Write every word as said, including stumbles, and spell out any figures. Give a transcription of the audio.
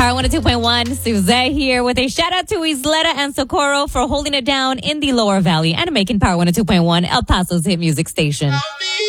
Power one oh two point one, Suzette here with a shout out to Isleta and Socorro for holding it down in the Lower Valley and making Power one oh two point one El Paso's hit music station.